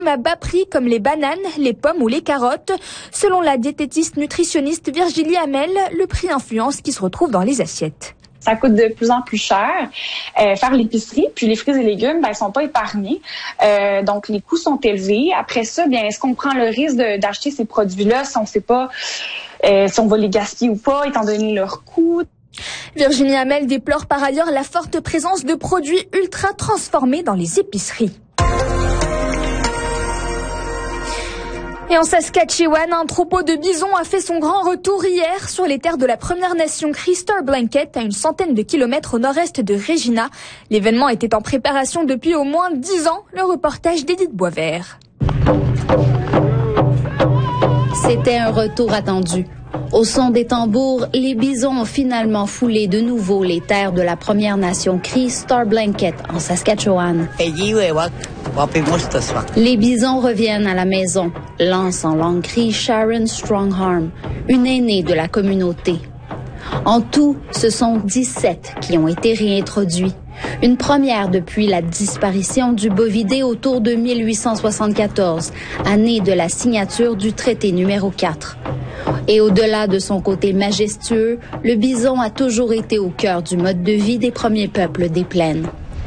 à bas prix comme les bananes, les pommes ou les carottes. Selon la diététiste nutritionniste Virginie Hamel, le prix influence qui se retrouve dans les assiettes. Ça coûte de plus en plus cher faire l'épicerie, puis les fruits et légumes, ils sont pas épargnés. Donc les coûts sont élevés. Après ça, est-ce qu'on prend le risque d'acheter ces produits-là si on ne sait pas si on va les gaspiller ou pas, étant donné leur coût? Virginie Hamel déplore par ailleurs la forte présence de produits ultra transformés dans les épiceries. Et en Saskatchewan, un troupeau de bisons a fait son grand retour hier sur les terres de la Première Nation Cree Star Blanket, à une centaine de kilomètres au nord-est de Regina. L'événement était en préparation depuis au moins 10 ans. Le reportage d'Édith Boisvert. C'était un retour attendu. Au son des tambours, les bisons ont finalement foulé de nouveau les terres de la Première Nation Cree Star Blanket en Saskatchewan. Les bisons reviennent à la maison, lance en langue Cree Sharon Strongarm, une aînée de la communauté. En tout, ce sont 17 qui ont été réintroduits. Une première depuis la disparition du bovidé autour de 1874, année de la signature du traité numéro 4. Et au-delà de son côté majestueux, le bison a toujours été au cœur du mode de vie des premiers peuples des plaines.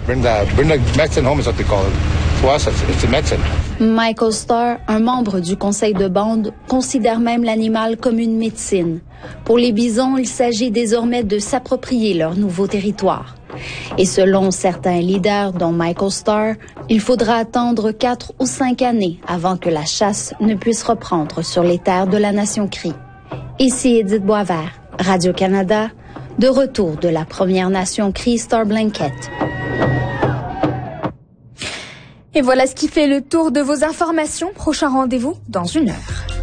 Michael Starr, un membre du conseil de bande, considère même l'animal comme une médecine. Pour les bisons, il s'agit désormais de s'approprier leur nouveau territoire. Et selon certains leaders, dont Michael Starr, il faudra attendre 4 ou 5 années avant que la chasse ne puisse reprendre sur les terres de la nation Cree. Ici Édith Boisvert, Radio-Canada, de retour de la Première Nation Cree Star Blanket. Et voilà ce qui fait le tour de vos informations. Prochain rendez-vous dans 1 heure.